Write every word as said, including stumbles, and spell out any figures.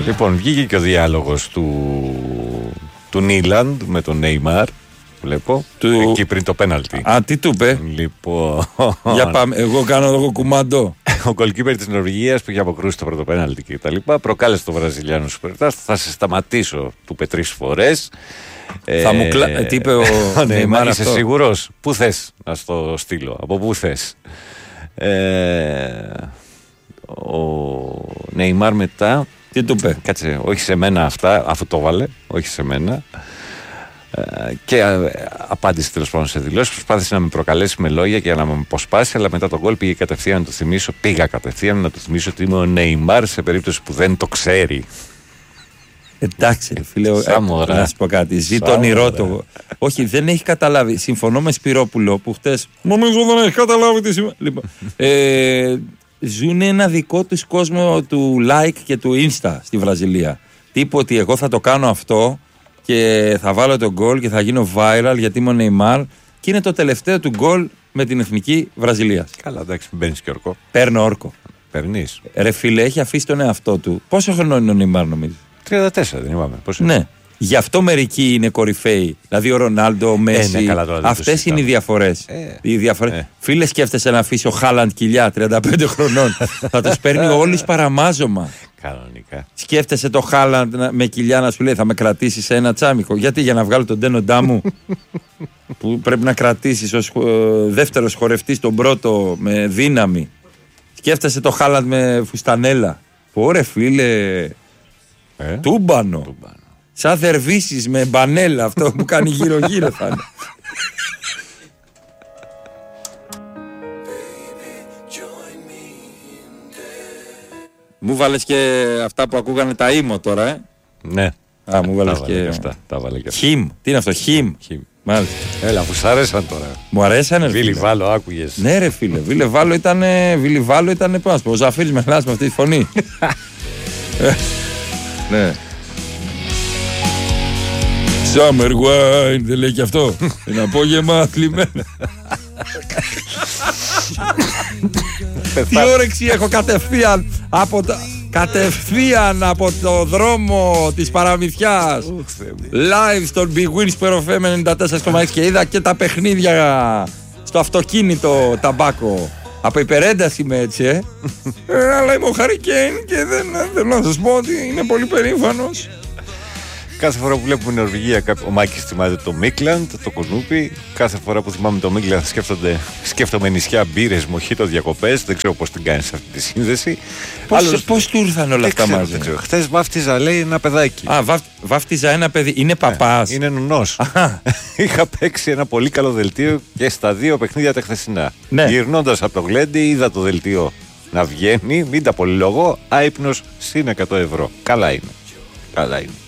Λοιπόν, βγήκε και ο διάλογος του, του Νίλαντ με τον Νέιμαρ. Βλέπω. Του... Εκεί πριν το πέναλτι. Α, τι του είπε. Λοιπόν. Για πάμε. Εγώ κάνω εγώ κουμάντο. Ο γκολκίπερ της Νορβηγίας που είχε αποκρούσει το πρώτο πέναλτι και τα λοιπά. Προκάλεσε το Βραζιλιάνο Σουπερστάρ. Θα σε σταματήσω, του είπε τρεις φορές. Θα ε... μου κλα... Τι είπε ο Νέιμαρ. Είσαι σίγουρος? Πού θες να στο στείλω? Από πού θες? Ε... Ο Νέιμαρ μετά. Τι του είπε? Κάτσε, όχι σε μένα αυτά, αφού το βάλε, όχι σε μένα. Και απάντησε τέλος πάντων σε δηλώσεις. Προσπάθησε να με προκαλέσει με λόγια και να με αποσπάσει, αλλά μετά τον γκολ πήγε κατευθείαν να του θυμίσω. Πήγα κατευθείαν να του θυμίσω ότι είμαι ο Νέιμαρ σε περίπτωση που δεν το ξέρει. Εντάξει, φίλε, ε, να σου πω κάτι. Ζει το όνειρό του. Όχι, δεν έχει καταλάβει. Συμφωνώ με Σπυρόπουλο που χτες. Νομίζω δεν έχει καταλάβει τι σημαίνει. Λοιπόν, ε, ζουν ένα δικό τους κόσμο του like και του Insta στη Βραζιλία. Τύπου ότι εγώ θα το κάνω αυτό και θα βάλω το γκολ και θα γίνω viral γιατί είμαι ο Νεϊμάρ. Και είναι το τελευταίο του γκολ με την εθνική Βραζιλίας. Καλά, εντάξει, μην παίρνεις και όρκο. Παίρνω όρκο. Παίρνεις. Ρε φίλε, έχει αφήσει τον εαυτό του. Πόσο χρονών είναι ο Νεϊμάρ, νομίζεις? τριάντα τέσσερα δεν είπαμε? Πώς είναι? Ναι. Γι' αυτό μερικοί είναι κορυφαίοι. Δηλαδή ο Ρονάλντο, ο Μέση. Ε, ναι, αυτές είναι οι διαφορές. Ε, οι διαφορές. Ε. Φίλε, σκέφτεσαι να αφήσει ο Χάλαντ κοιλιά τριάντα πέντε χρονών. Θα τους παίρνει όλοι παραμάζωμα. Κανονικά. Σκέφτεσαι το Χάλαντ με κοιλιά να σου λέει θα με κρατήσει σε ένα τσάμικο? Γιατί? Για να βγάλω τον Ντένοντά μου που πρέπει να κρατήσει ως δεύτερος χορευτής τον πρώτο με δύναμη. Σκέφτεσαι το Χάλαντ με φουστανέλα. Ωρε φίλε. Ε? Τούμπανο. Τούμπανο. Σαν δερβίσεις με μπανέλα, αυτό που κάνει γύρω-γύρω θα είναι. Μου βάλες και αυτά που ακούγανε τα ήμο τώρα, ε. Ναι. Α, μου βάλες τα και... και αυτά. Τα βάλε και αυτά. Χιμ. Τι είναι αυτό, χιμ. Χιμ. Μάλιστα. Έλα, που σ' άρεσαν τώρα. Μου αρέσανε. Βίλι Βάλο, άκουγες? Ναι ρε φίλε, Βίλι Βάλο ήταν, Βίλι Βάλο ήταν, πώς, ο Ζαφίρης με χλάς με αυτή τη φωνή. Ναι. Summer wine, δεν λέει και αυτό. Ένα απόγευμα θλιμμένο. Τι όρεξη έχω κατευθείαν από τα... κατευθείαν από το δρόμο της παραμυθιάς. Live στον Big Win Sport εφ εμ ενενήντα τέσσερα κόμμα έξι και είδα και τα παιχνίδια στο αυτοκίνητο ταμπάκο. Από υπερένταση είμαι έτσι, ε. ε αλλά είμαι ο Χάρι Κέιν και δεν θέλω να σας πω ότι είναι πολύ περήφανος. Κάθε φορά που βλέπουμε η Νορβηγία, ο Μάκης θυμάται το Μίκλαντ, το κουνούπι. Κάθε φορά που θυμάμαι το Μίκλαντ σκέφτομαι νησιά, μπύρες, μοχίτο, διακοπές. Δεν ξέρω πώς την κάνεις αυτή τη σύνδεση. Πώς, Άλλος... πώς του ήρθαν όλα αυτά ξέρω, μαζί? Χθες βάφτιζα, λέει, ένα παιδάκι. Α, βάφ, βάφτιζα ένα παιδί. Είναι παπάς. Ε, είναι νουνός. Είχα παίξει ένα πολύ καλό δελτίο και στα δύο παιχνίδια τα χθεσινά. Ναι. Γυρνώντας από το γλέντι, είδα το δελτίο να βγαίνει. Μην τα πολυλογώ. Άϊπνος συν εκατό ευρώ. Καλά είναι. Καλά είναι.